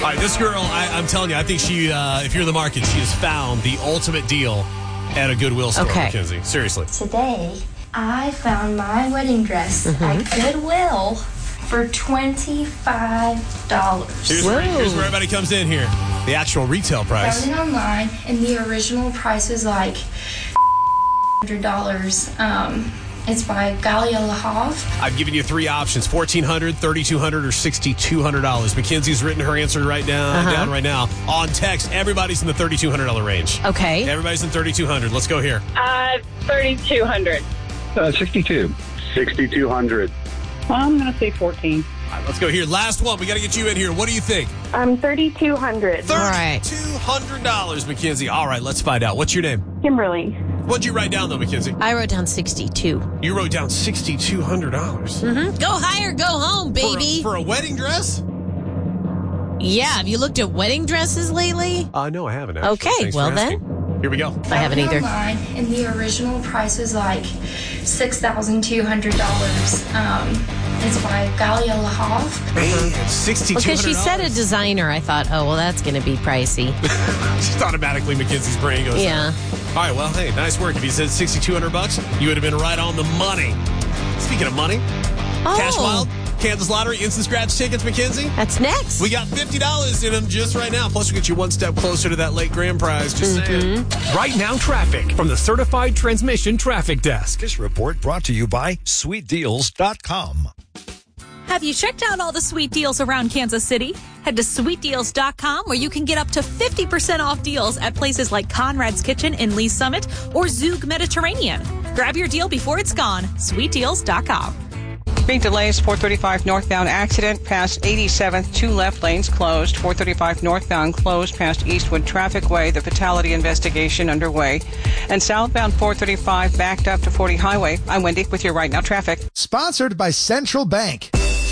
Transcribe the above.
right, this girl, I'm telling you, I think she, if you're in the market, she has found the ultimate deal at a Goodwill store, Mackenzie. Seriously. Today, I found my wedding dress at Goodwill for $25. Here's where everybody comes in here. The actual retail price. Found it online, and the original price was like $100. It's by Galia Lahav. I've given you three options: $1,400, $3,200, or $6,200. Mackenzie's written her answer down right now on text. Everybody's in the $3,200 range. Okay. Everybody's in $3,200. Let's go here. $3,200. 62. 6,200. I'm going to say 14. All right, let's go here. Last one. We got to get you in here. What do you think? $3,200. $3,200, Mackenzie. All right, let's find out. What's your name? Kimberly. What'd you write down, though, Mackenzie? I wrote down 62. You wrote down $6,200. Go high or go home, baby. For a wedding dress? Yeah. Have you looked at wedding dresses lately? No, I haven't. Actually. Okay, Thanks well for asking. Here we go. I haven't either. Online, and the original price was like $6,200. It's by Galia Lahav. Man, $6,200. Because she said a designer, I thought, oh, well, that's going to be pricey. Just automatically Mackenzie's brain goes. Yeah. All right, well, hey, nice work. If you said $6,200, you would have been right on the money. Speaking of money, Cash Wild, Kansas Lottery, instant scratch tickets, Mackenzie. That's next. We got $50 in them just right now. Plus, we get you one step closer to that late grand prize. Just saying. Right now, traffic from the Certified Transmission Traffic Desk. This report brought to you by SweetDeals.com. Have you checked out all the sweet deals around Kansas City? Head to SweetDeals.com where you can get up to 50% off deals at places like Conrad's Kitchen in Lee Summit or Zug Mediterranean. Grab your deal before it's gone. SweetDeals.com. Big delays, 435 northbound accident past 87th, 2 left lanes closed. 435 northbound closed past Eastwood Traffic Way, the fatality investigation underway. And southbound 435 backed up to 40 Highway. I'm Wendy with your Right Now traffic. Sponsored by Central Bank.